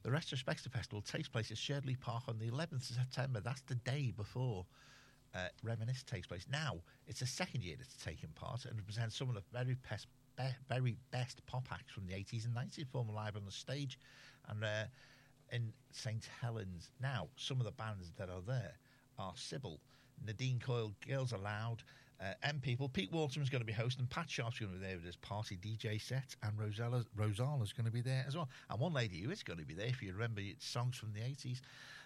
The Retrospective Festival takes place at Sherdley Park on the 11th of September. That's the day before Reminisce takes place. Now, it's the second year it's taken part and represents some of the very best pop acts from the 80s and 90s performing live on the stage and in St Helens. Now, some of the bands that are there are Sybil, Nadine Coyle, Girls Aloud, M People. Pete Waterman's going to be hosting. Pat Sharp's going to be there with his party DJ set, and Rosala's going to be there as well. And one lady who is going to be there, if you remember songs from the 80s,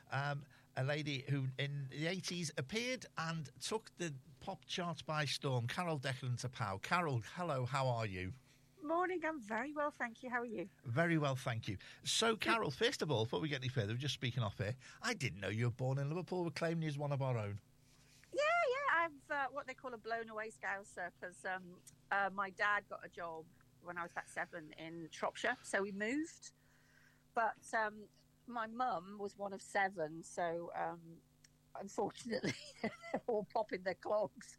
a lady who in the 80s appeared and took the pop charts by storm, Carol Declan Tapau. Carol, hello, how are you? Morning, I'm very well, thank you. How are you? Very well, thank you. So, Carol, first of all, before we get any further, we're just speaking off here, I didn't know you were born in Liverpool. We're claiming you as one of our own. Yeah, I've what they call a blown away Scouser, because my dad got a job when I was about 7 in Shropshire, so we moved. But my mum was one of 7, so unfortunately they're all popping their clogs.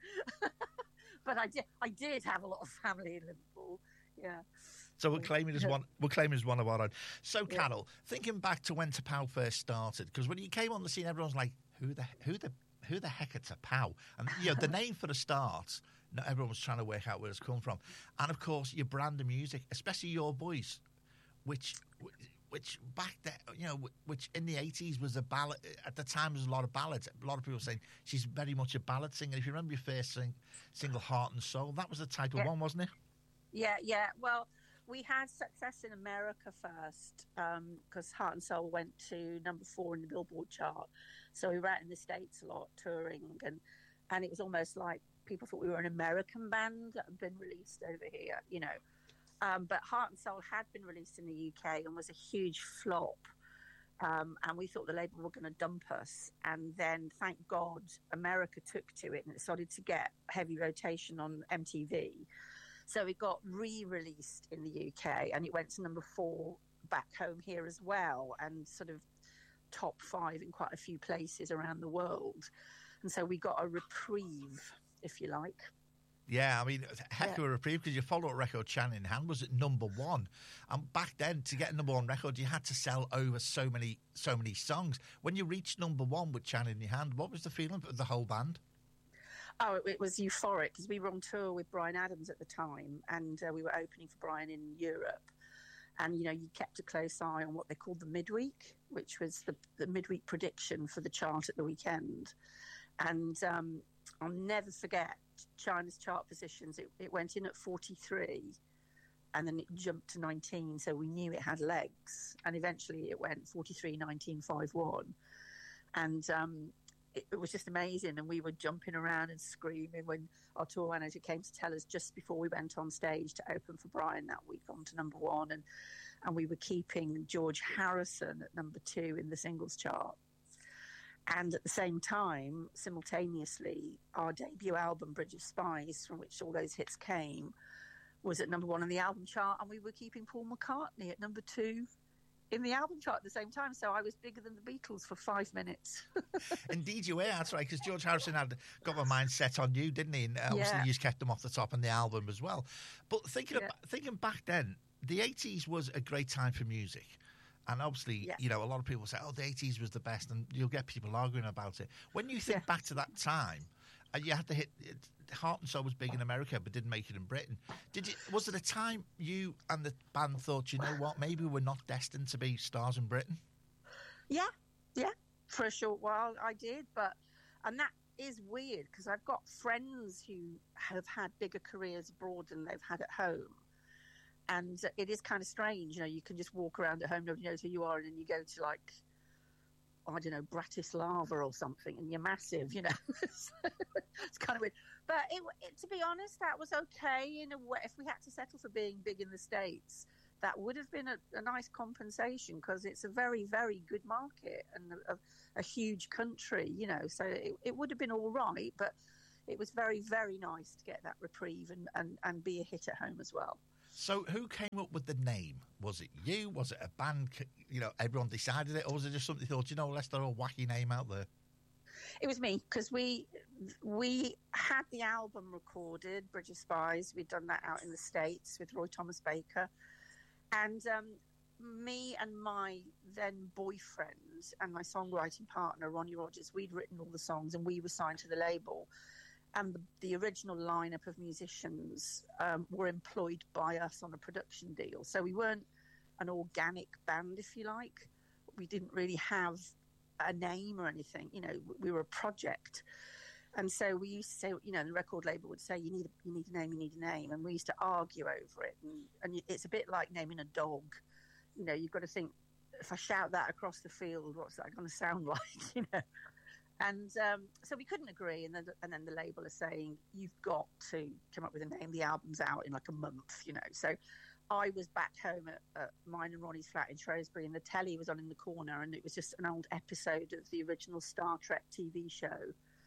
But I did have a lot of family in Liverpool. Yeah. So we're claiming as one of our own. So, Carol, thinking back to when Tapau first started, because when you came on the scene, everyone's like, who the heck are Tapau? And the name for the start, not everyone was trying to work out where it's come from. And of course, your brand of music, especially your voice, which back then, which in the 80s was a ballad. At the time, there was a lot of ballads. A lot of people saying she's very much a ballad singer. If you remember your first single, Heart and Soul, that was the type of one, wasn't it? Yeah. Well, we had success in America first because Heart and Soul went to number 4 in the Billboard chart. So we were out in the States a lot touring, and it was almost like people thought we were an American band that had been released over here, But Heart and Soul had been released in the UK and was a huge flop. And we thought the label were going to dump us. And then, thank God, America took to it and it started to get heavy rotation on MTV. So it got re-released in the UK and it went to number 4 back home here as well, and sort of top 5 in quite a few places around the world. And so we got a reprieve, if you like. Yeah, I mean, heck of a reprieve, because your follow-up record, Channing in Hand, was at number 1. And back then, to get a number 1 record, you had to sell over so many songs. When you reached number 1 with Channing in Your Hand, what was the feeling for the whole band? Oh, it was euphoric, because we were on tour with Bryan Adams at the time, and we were opening for Bryan in Europe. And, you kept a close eye on what they called the midweek, which was the midweek prediction for the chart at the weekend. And I'll never forget China's chart positions. It went in at 43 and then it jumped to 19. So we knew it had legs. And eventually it went 43, 19, 5, 1. And it was just amazing. And we were jumping around and screaming when our tour manager came to tell us just before we went on stage to open for Bryan that week on to number 1. And we were keeping George Harrison at number 2 in the singles chart. And at the same time, simultaneously, our debut album, Bridge of Spies, from which all those hits came, was at number 1 on the album chart. And we were keeping Paul McCartney at number 2 in the album chart at the same time. So I was bigger than the Beatles for 5 minutes. Indeed you were, that's right, because George Harrison had got my mind set on you, didn't he? And obviously you just kept them off the top on the album as well. But thinking back then, the 80s was a great time for music. And obviously, a lot of people say, the 80s was the best, and you'll get people arguing about it. When you think back to that time, you had to hit Heart and Soul was big in America, but didn't make it in Britain. Was it a time you and the band thought, you know what, maybe we're not destined to be stars in Britain? Yeah. For a short while I did, and that is weird, because I've got friends who have had bigger careers abroad than they've had at home. And it is kind of strange, you can just walk around at home, nobody knows who you are, and then you go to, like, I don't know, Bratislava or something, and you're massive, It's kind of weird. But to be honest, that was okay in a way. If we had to settle for being big in the States, that would have been a nice compensation, because it's a very, very good market and a huge country, So it would have been all right, but it was very, very nice to get that reprieve and be a hit at home as well. So who came up with the name? Was it you? Was it a band? Everyone decided it? Or was it just something you thought, let's throw a wacky name out there? It was me, because we had the album recorded, Bridge of Spies. We'd done that out in the States with Roy Thomas Baker. And me and my then boyfriend and my songwriting partner, Ronnie Rogers, we'd written all the songs and we were signed to the label. And the original lineup of musicians were employed by us on a production deal. So we weren't an organic band, if you like. We didn't really have a name or anything. You know, we were a project. And so we used to say, you know, the record label would say, you need a name. And we used to argue over it. And it's a bit like naming a dog. You know, you've got to think, if I shout that across the field, what's that going to sound like, you know? And so we couldn't agree. And then the label is saying, you've got to come up with a name. The album's out in like a month, you know. So I was back home at mine and Ronnie's flat in Shrewsbury, and the telly was on in the corner, and it was just an old episode of the original Star Trek TV show.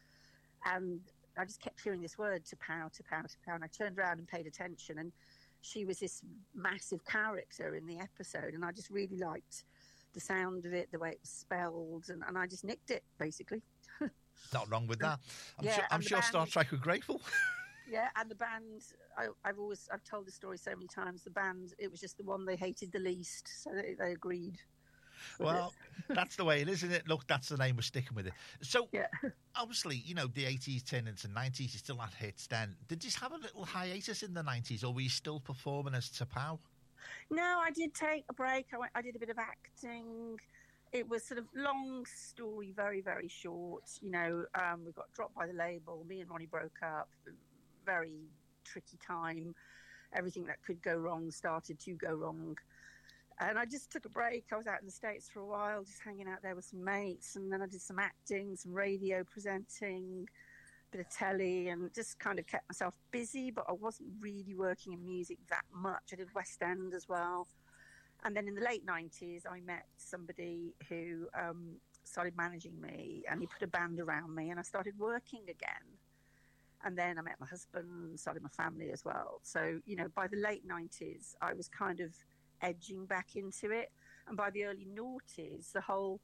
And I just kept hearing this word, T'Pau, T'Pau, T'Pau. And I turned around and paid attention, and she was this massive character in the episode, and I just really liked the sound of it, the way it was spelled, and I just nicked it, basically. Not wrong with that. I'm sure band, Star Trek were grateful. Yeah, and the band, I've told the story so many times, the band, it was just the one they hated the least, so they agreed. Well, that's the way it is, isn't it? Look, that's the name, we're sticking with it. So, yeah. Obviously, you know, the 80s turned into 90s, you still had hits then. Did you have a little hiatus in the 90s, or were you still performing as T'Pau? No, I did take a break. I did a bit of acting. It was sort of long story, very, very short. You know, we got dropped by the label. Me and Ronnie broke up. Very tricky time. Everything that could go wrong started to go wrong. And I just took a break. I was out in the States for a while, just hanging out there with some mates. And then I did some acting, some radio presenting, a bit of telly, and just kind of kept myself busy. But I wasn't really working in music that much. I did West End as well. And then in the late 90s, I met somebody who started managing me, and he put a band around me, and I started working again. And then I met my husband and started my family as well. So, you know, by the late 90s, I was kind of edging back into it. And by the early noughties, the whole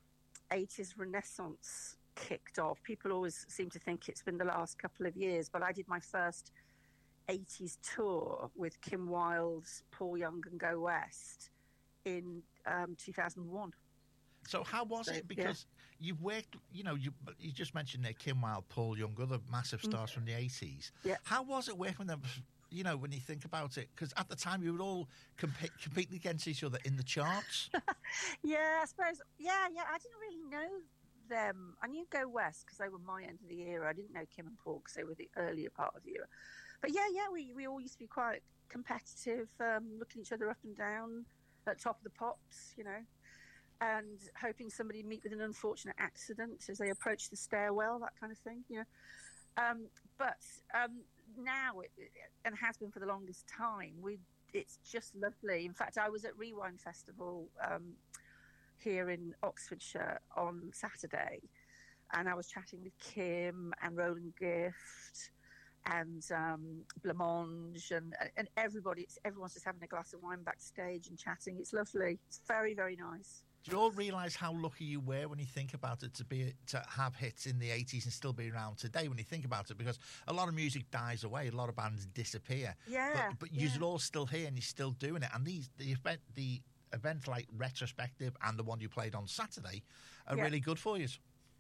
80s renaissance kicked off. People always seem to think it's been the last couple of years, but I did my first 80s tour with Kim Wilde's Paul Young and Go West in 2001. So how was it? Because you've worked, you know, you just mentioned there Kim Wilde, Paul Young, other massive stars from the 80s. Yeah. How was it working with them, you know, when you think about it? Because at the time you were all competing against each other in the charts. Yeah, I suppose. Yeah, I didn't really know them. I knew Go West because they were my end of the era. I didn't know Kim and Paul because they were the earlier part of the era. But yeah, we all used to be quite competitive, looking each other up and down at top of the pops, you know, and hoping somebody would meet with an unfortunate accident as they approach the stairwell, that kind of thing, you know. But now, and has been for the longest time, it's just lovely. In fact, I was at Rewind Festival here in Oxfordshire on Saturday, and I was chatting with Kim and Roland Gift and Blancmange and everybody. Everyone's just having a glass of wine backstage and chatting. It's lovely. It's very, very nice. Do you all realise how lucky you were when you think about it to have hits in the 80s and still be around today when you think about it? Because a lot of music dies away, a lot of bands disappear. Yeah. But you're all still here and you're still doing it. And the events like Retrospective and the one you played on Saturday are really good for you.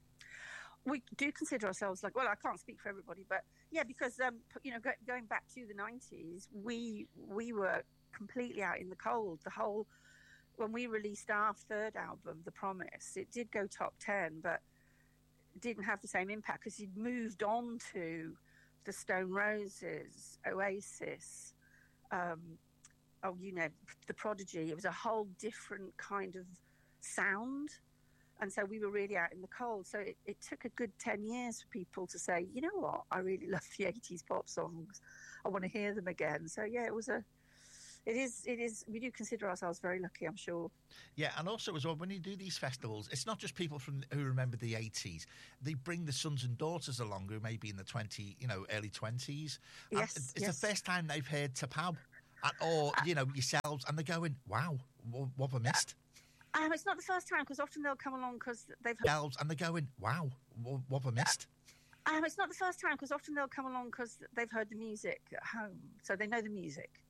We do consider ourselves like, well, I can't speak for everybody, but yeah, because, you know, going back to the 90s, we were completely out in the cold. When we released our third album, The Promise, it did go top 10, but didn't have the same impact because you'd moved on to the Stone Roses, Oasis, The Prodigy. It was a whole different kind of sound. And so we were really out in the cold. So it took a good 10 years for people to say, you know what, I really love the 80s pop songs. I want to hear them again. So, yeah, it is. We do consider ourselves very lucky, I'm sure. Yeah, and also as well, when you do these festivals, it's not just people who remember the 80s. They bring the sons and daughters along who may be in the early 20s. Yes, it's the first time they've heard T'Pau or yourselves, and they're going, wow, what have I missed? It's not the first time because often they'll come along because they've heard... And they're going, wow, what have I missed? It's not the first time because often they'll come along because they've heard the music at home, so they know the music.